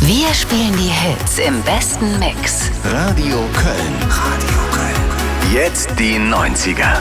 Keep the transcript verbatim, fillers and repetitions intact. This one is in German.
Wir spielen die Hits im besten Mix. Radio Köln. Radio Köln. Jetzt die neunziger.